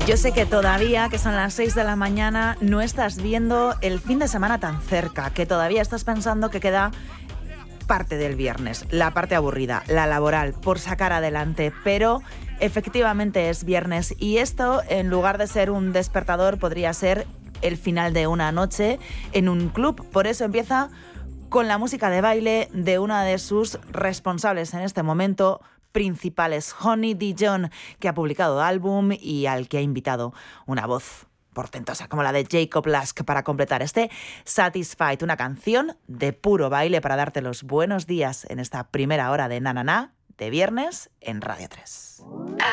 Yo sé que todavía, que son las 6 de la mañana, no estás viendo el fin de semana tan cerca, que todavía estás pensando que queda parte del viernes, la parte aburrida, la laboral, por sacar adelante, pero efectivamente es viernes y esto, en lugar de ser un despertador, podría ser el final de una noche en un club. Por eso empieza con la música de baile de una de sus responsables en este momento principales, Honey Dijon, que ha publicado álbum y al que ha invitado una voz portentosa como la de Jacob Lusk para completar este Satisfied, una canción de puro baile para darte los buenos días en esta primera hora de Na Na Na de viernes en Radio 3.